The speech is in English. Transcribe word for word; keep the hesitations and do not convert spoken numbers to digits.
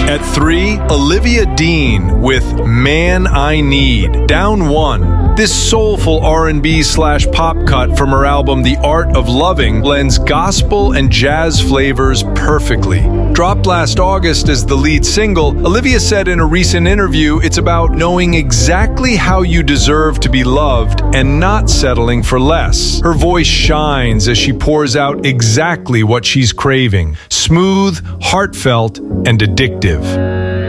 At three, Olivia Dean with Man I Need. Down one. This soulful R and B slash pop cut from her album The Art of Loving blends gospel and jazz flavors perfectly. Dropped last August as the lead single, Olivia said in a recent interview it's about knowing exactly how you deserve to be loved and not settling for less. Her voice shines as she pours out exactly what she's craving: smooth, heartfelt, and addictive.